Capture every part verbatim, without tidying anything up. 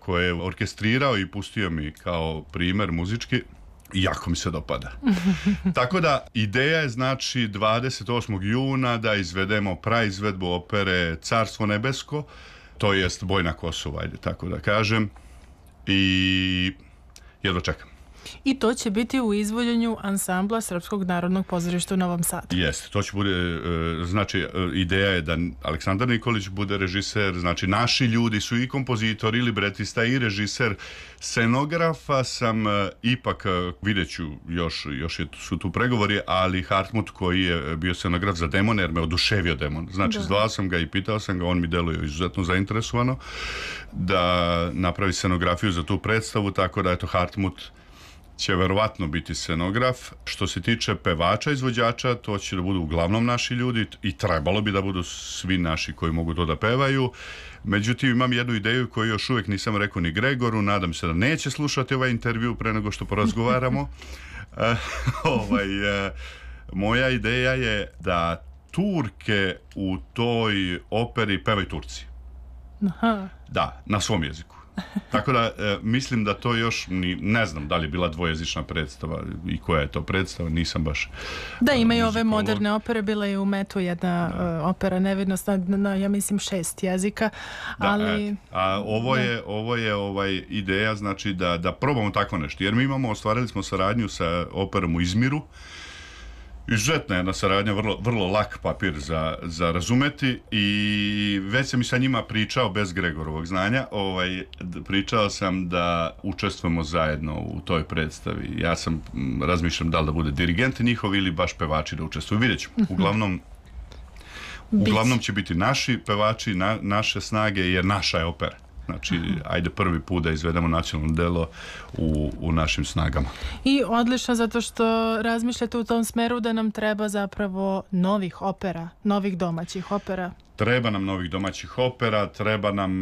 koje je orkestrirao i pustio mi kao primer muzički, jako mi se dopada. Tako da ideja je znači dvadeset osmog juna da izvedemo praizvedbu opere Carstvo nebesko, to jest Boj na Kosovu, ajde tako da kažem, i jedva čekam. I to će biti u izvođenju ansambla Srpskog narodnog pozorišta u Novom Sadu. Jeste, to će bude, znači ideja je da Aleksandar Nikolić bude režiser, znači naši ljudi su i kompozitor i libretista i režiser. Scenografa sam ipak, vidjet ću, još, još su tu pregovori, ali Hartmut koji je bio scenograf za Demone, jer me oduševio Demon. Znači, zvao sam ga i pitao sam ga, on mi deluje izuzetno zainteresovano da napravi scenografiju za tu predstavu, tako da eto Hartmut će verovatno biti scenograf. Što se tiče pevača, izvođača, to će da budu uglavnom naši ljudi i trebalo bi da budu svi naši koji mogu to da pevaju. Međutim, imam jednu ideju koju još uvijek nisam rekao ni Gregoru, nadam se da neće slušati ovaj intervju pre nego što porazgovaramo. uh, ovaj, uh, moja ideja je da Turke u toj operi pevaju Turci. Aha. Da, na svom jeziku. Tako da e, mislim da to još ni, ne znam da li je bila dvojezična predstava i koja je to predstava, nisam baš da imaju ove moderne opere, bila je u Metu jedna uh, opera Nevidnost na, na ja mislim šest jezika, ali da, a ovo da. je ovo je ovaj ideja, znači da da probamo tako nešto, jer mi imamo, ostvarili smo saradnju sa operom u Izmiru. Izuzetna jedna saradnja, vrlo, vrlo lak papir za, za razumeti i već sam i sa njima pričao bez Gregorovog znanja, ovaj, pričao sam da učestvujemo zajedno u toj predstavi. Ja sam razmišljam da li da bude dirigent njihov ili baš pevači da učestvuju. Vidjet ćemo. Uglavnom, uglavnom će biti naši pevači, na, naše snage, jer naša je opera. Znači, ajde prvi put da izvedemo nacionalno delo u, u našim snagama. I odlično, zato što razmišljate u tom smeru da nam treba zapravo novih opera, novih domaćih opera. Treba nam novih domaćih opera, treba nam e,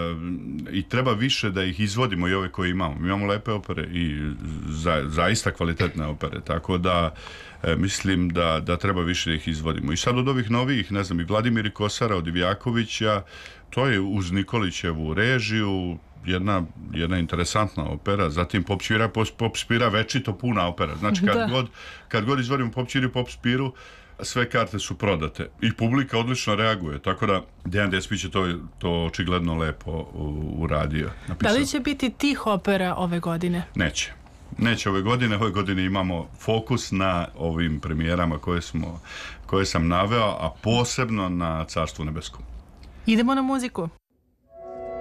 i treba više da ih izvodimo i ove koje imamo. Mi imamo lepe opere i za, zaista kvalitetne opere, tako da e, mislim da, da treba više da ih izvodimo. I sad od ovih novih, ne znam, i Vladimir Kosara od Divjakovića, to je uz Nikolićevu režiju jedna, jedna interesantna opera, zatim Pop Spira, Pop Spira večito puna opera. Znači kad, god, kad god izvodimo Pop Spiru i Pop Spiru, sve karte su prodate i publika odlično reaguje, tako da Dejan Despić je to, to očigledno lepo uradio. Napisao. Da li će biti tih opera ove godine? Neće. Neće ove godine, ove godine imamo fokus na ovim premijerama koje, smo, koje sam naveo, a posebno na Carstvu nebeskom. Idemo na muziku.